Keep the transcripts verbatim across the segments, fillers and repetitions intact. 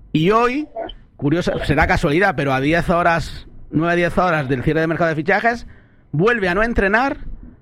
Y hoy, curioso, será casualidad, pero a diez horas, nueve a diez horas del cierre de mercado de fichajes, vuelve a no entrenar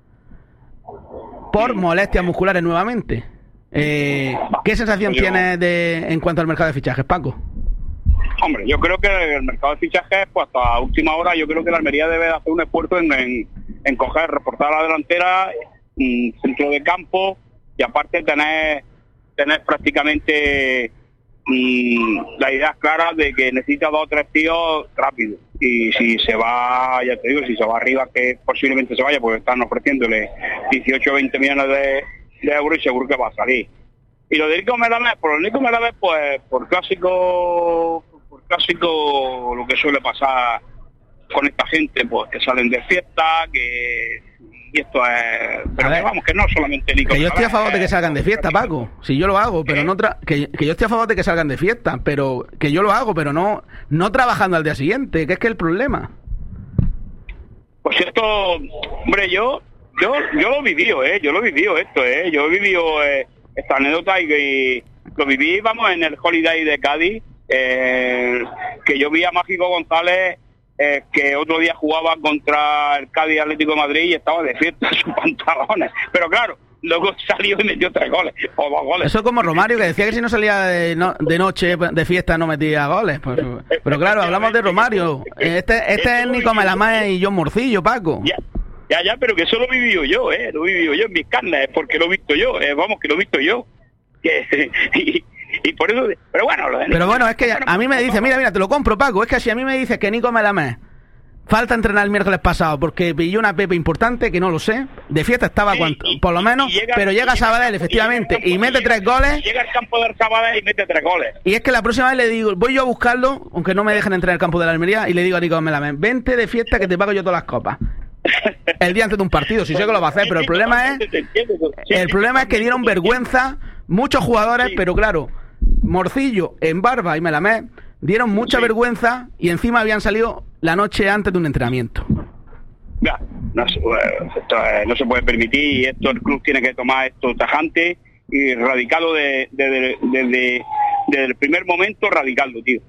por molestias musculares nuevamente. Eh, ¿Qué sensación yo, tienes de, en cuanto al mercado de fichajes, Paco? Hombre, yo creo que el mercado de fichajes, pues hasta última hora, yo creo que la Almería debe de hacer un esfuerzo en, en, en coger, reforzar la delantera, mmm, centro de campo, y aparte tener, tener prácticamente mmm, la idea clara de que necesita dos o tres tíos rápido. Y si se va, ya te digo, si se va arriba, que posiblemente se vaya, porque están ofreciéndole dieciocho o veinte millones de, de euros y seguro que va a salir. Y lo de Nico Melamed, por el Nico Melamed, pues por clásico, por clásico lo que suele pasar con esta gente, pues que salen de fiesta, que y esto es, pero que vamos, que no solamente Nico que yo estoy a favor es, de que salgan de fiesta, Paco. Si yo lo hago, pero ¿Eh? no tra que, que yo estoy a favor de que salgan de fiesta, pero que yo lo hago, pero no no trabajando al día siguiente, que es que el problema. Pues esto, hombre, yo yo yo lo he vivido, eh, yo lo he vivido esto, eh, yo he vivido eh, esta anécdota y que lo viví, vamos, en el Holiday de Cádiz, eh, que yo vi a Mágico González, eh, que otro día jugaba contra el Cádiz Atlético de Madrid y estaba de fiesta en sus pantalones, pero claro, luego salió y metió tres goles, o dos goles. Eso como Romario, que decía que si no salía de, no, de noche de fiesta no metía goles, pues, pero claro, hablamos de Romario, este, este es Nico Melamed y John Morcillo, Paco. Ya. Ya, ya, pero que eso lo he vivido yo, ¿eh? Lo he vivido yo en mis carnes, porque lo he visto yo, eh, vamos, que lo he visto yo. Que, y, y por eso, pero bueno... Lo de pero bueno, es que a mí me dice, mira, mira, te lo compro, Paco, es que si a mí me dices que Nico Melamed falta entrenar el miércoles pasado porque pilló una pepe importante, que no lo sé, de fiesta estaba, sí, cuanto, y, por lo menos, llega, pero llega a Sabadell, efectivamente, y, y mete tres goles... Llega al campo del Sabadell y mete tres goles. Y es que la próxima vez le digo, voy yo a buscarlo, aunque no me dejen entrar al campo de la Almería, y le digo a Nico Melamed, vente de fiesta que te pago yo todas las copas. El día antes de un partido, si sé que lo va a hacer, pero el problema es el problema es que dieron vergüenza muchos jugadores, pero claro, Morcillo, en Barba y Melamed dieron mucha vergüenza y encima habían salido la noche antes de un entrenamiento. Ya, no, esto, no se puede permitir y esto el club tiene que tomar esto tajante y radicarlo desde de, de, de, de, de el primer momento, radicarlo, tío.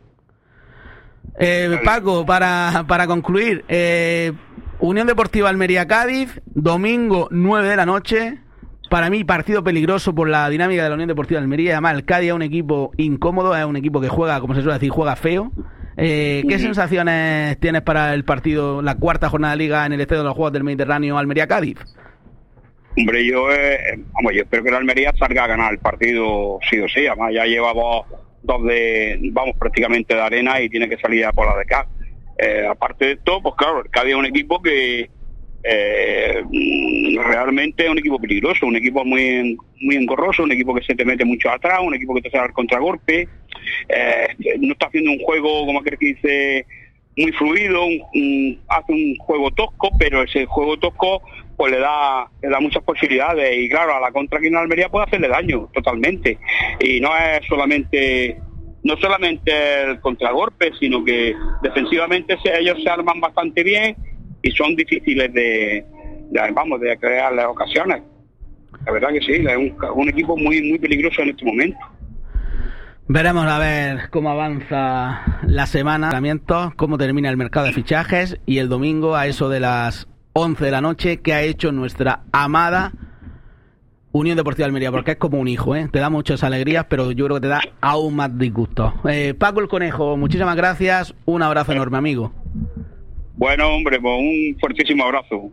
Eh, Paco, para, para concluir, eh, Unión Deportiva Almería-Cádiz, domingo nueve de la noche. Para mí, partido peligroso por la dinámica de la Unión Deportiva Almería. Además, el Cádiz es un equipo incómodo, es un equipo que juega, como se suele decir, juega feo. Eh, ¿Qué sí. sensaciones tienes para el partido, la cuarta jornada de Liga en el Estadio de los Juegos del Mediterráneo, Almería-Cádiz? Hombre, yo, eh, vamos, yo espero que la Almería salga a ganar el partido sí o sí. Además, ya lleva dos, dos de, vamos, prácticamente de arena y tiene que salir a por la de acá. Eh, aparte de esto, pues claro, el Cádiz es un equipo que eh, realmente es un equipo peligroso, un equipo muy muy engorroso, un equipo que se te mete mucho atrás, un equipo que te sale al contragolpe, eh, no está haciendo un juego, como aquel que dice, muy fluido, un, un, hace un juego tosco, pero ese juego tosco pues le da le da muchas posibilidades y claro, a la contra aquí en Almería puede hacerle daño totalmente y no es solamente no solamente el contragolpe, sino que defensivamente se, ellos se arman bastante bien y son difíciles de, de vamos, de crear las ocasiones. La verdad que sí, es un, un equipo muy muy peligroso en este momento. Veremos a ver cómo avanza la semana, cómo termina el mercado de fichajes y el domingo a eso de las once de la noche, qué ha hecho nuestra amada Unión Deportiva Almería, porque es como un hijo, ¿eh? Te da muchas alegrías, pero yo creo que te da aún más disgusto. Eh, Paco el Conejo, muchísimas gracias, un abrazo enorme, amigo. Bueno, hombre, pues un fuertísimo abrazo.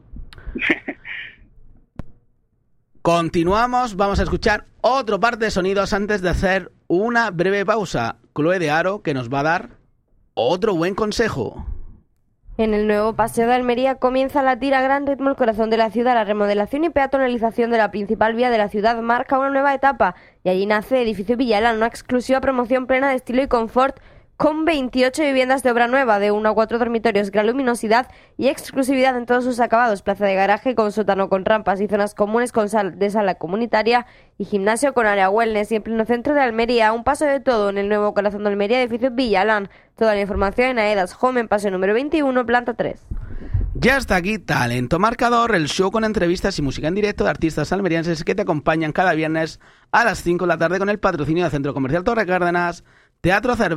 Continuamos, vamos a escuchar otro par de sonidos antes de hacer una breve pausa. Chloe de Aro, que nos va a dar otro buen consejo. En el nuevo Paseo de Almería comienza a latir a gran ritmo el corazón de la ciudad. La remodelación y peatonalización de la principal vía de la ciudad marca una nueva etapa y allí nace Edificio Villalán, una exclusiva promoción plena de estilo y confort con veintiocho viviendas de obra nueva, de uno a cuatro dormitorios, gran luminosidad y exclusividad en todos sus acabados, plaza de garaje con sótano con rampas y zonas comunes con sal de sala comunitaria y gimnasio con área wellness y en pleno centro de Almería, un paso de todo en el nuevo corazón de Almería, Edificio Villalán. Toda la información en Aedas Home, en paseo número veintiuno, planta tres. Ya está aquí Talento Marcador, el show con entrevistas y música en directo de artistas almerienses que te acompañan cada viernes a las cinco de la tarde con el patrocinio del Centro Comercial Torre Cárdenas, Teatro Cervantes,